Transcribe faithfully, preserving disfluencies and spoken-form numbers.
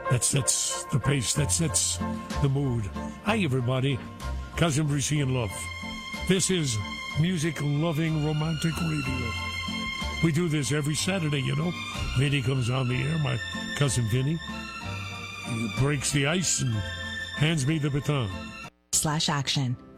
That sets the pace. That sets the mood. Hi, everybody. Cousin Brucey in love. This is music-loving romantic radio. We do this every Saturday, you know. Vinny comes on the air, my cousin Vinny. He breaks the ice and hands me the baton. Slash action.